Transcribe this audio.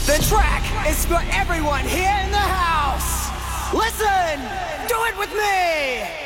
The track is for everyone here in the house. Listen, do it with me.